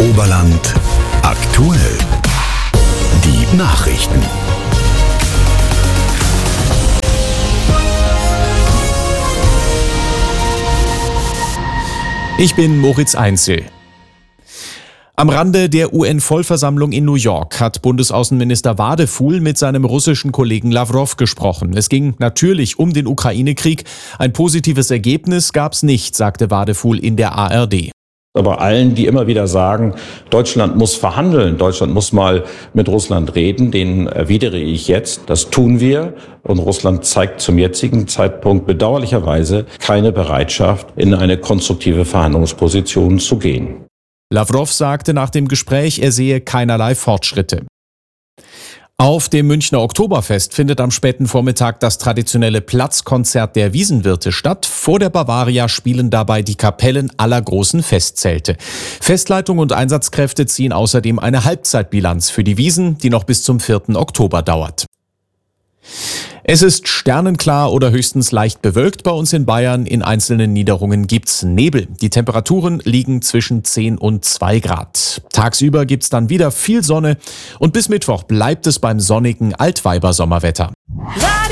Oberland aktuell. Die Nachrichten. Ich bin Moritz Einzel. Am Rande der UN-Vollversammlung in New York hat Bundesaußenminister Wadefuhl mit seinem russischen Kollegen Lawrow gesprochen. Es ging natürlich um den Ukraine-Krieg. Ein positives Ergebnis gab's nicht, sagte Wadefuhl in der ARD. Aber allen, die immer wieder sagen, Deutschland muss verhandeln, Deutschland muss mal mit Russland reden, denen erwidere ich jetzt, das tun wir. Und Russland zeigt zum jetzigen Zeitpunkt bedauerlicherweise keine Bereitschaft, in eine konstruktive Verhandlungsposition zu gehen. Lawrow sagte nach dem Gespräch, er sehe keinerlei Fortschritte. Auf dem Münchner Oktoberfest findet am späten Vormittag das traditionelle Platzkonzert der Wiesenwirte statt. Vor der Bavaria spielen dabei die Kapellen aller großen Festzelte. Festleitung und Einsatzkräfte ziehen außerdem eine Halbzeitbilanz für die Wiesn, die noch bis zum 4. Oktober dauert. Es ist sternenklar oder höchstens leicht bewölkt bei uns in Bayern. In einzelnen Niederungen gibt's Nebel. Die Temperaturen liegen zwischen 10 und 2 Grad. Tagsüber gibt's dann wieder viel Sonne und bis Mittwoch bleibt es beim sonnigen Altweiber-Sommerwetter.